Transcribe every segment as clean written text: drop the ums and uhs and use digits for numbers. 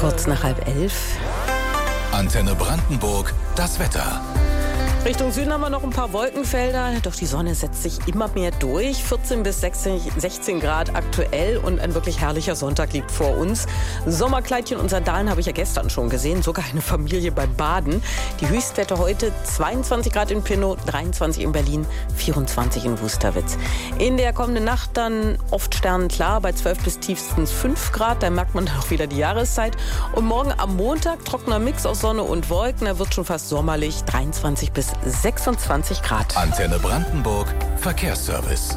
Kurz nach 10:30. Antenne Brandenburg, das Wetter. Richtung Süden haben wir noch ein paar Wolkenfelder, doch die Sonne setzt sich immer mehr durch. 14 bis 16 Grad aktuell und ein wirklich herrlicher Sonntag liegt vor uns. Sommerkleidchen und Sandalen habe ich ja gestern schon gesehen, sogar eine Familie beim Baden. Die Höchstwerte heute 22 Grad in Pinnow, 23 in Berlin, 24 in Wusterwitz. In der kommenden Nacht dann oft sternenklar bei 12 bis tiefstens 5 Grad, da merkt man dann auch wieder die Jahreszeit. Und morgen am Montag trockener Mix aus Sonne und Wolken, da wird schon fast sommerlich, 23 bis 26 Grad. Antenne Brandenburg, Verkehrsservice.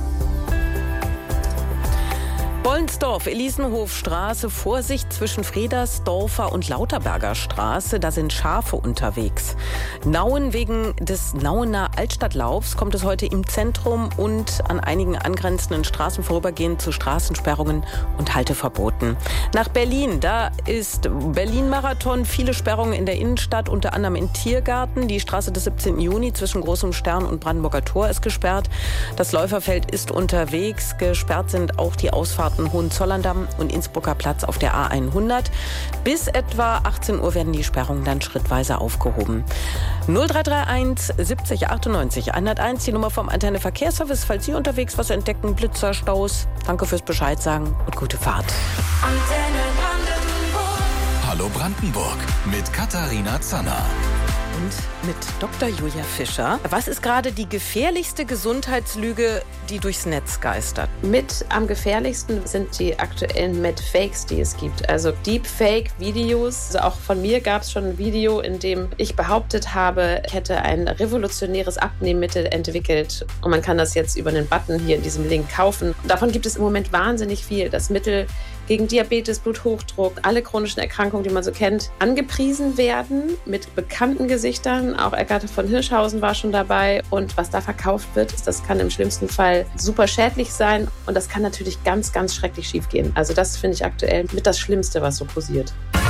Bollensdorf, Elisenhofstraße, Vorsicht zwischen Fredersdorfer und Lauterberger Straße, da sind Schafe unterwegs. Nauen, wegen des Nauener Altstadtlaufs kommt es heute im Zentrum und an einigen angrenzenden Straßen vorübergehend zu Straßensperrungen und Halteverboten. Nach Berlin, da ist Berlin-Marathon, viele Sperrungen in der Innenstadt, unter anderem in Tiergarten. Die Straße des 17. Juni zwischen Großem Stern und Brandenburger Tor ist gesperrt. Das Läuferfeld ist unterwegs. Gesperrt sind auch die Ausfahrten Hohenzollern-Damm und Innsbrucker Platz auf der A100. Bis etwa 18 Uhr werden die Sperrungen dann schrittweise aufgehoben. 0331 70 98 101, die Nummer vom Antenne Verkehrsservice, falls Sie unterwegs was entdecken, Blitzer, Staus. Danke fürs Bescheid sagen und gute Fahrt. Antenne Brandenburg. Hallo Brandenburg mit Katharina Zanner. Und mit Dr. Julia Fischer. Was ist gerade die gefährlichste Gesundheitslüge, die durchs Netz geistert? Mit am gefährlichsten sind die aktuellen Medfakes, die es gibt. Also Deepfake-Videos. Also auch von mir gab es schon ein Video, in dem ich behauptet habe, ich hätte ein revolutionäres Abnehmmittel entwickelt. Und man kann das jetzt über einen Button hier in diesem Link kaufen. Davon gibt es im Moment wahnsinnig viel. Das Mittel gegen Diabetes, Bluthochdruck, alle chronischen Erkrankungen, die man so kennt, angepriesen werden mit bekannten Gesichtern. Auch Eckart von Hirschhausen war schon dabei. Und was da verkauft wird, das kann im schlimmsten Fall super schädlich sein. Und das kann natürlich ganz, ganz schrecklich schief gehen. Also das finde ich aktuell mit das Schlimmste, was so kursiert.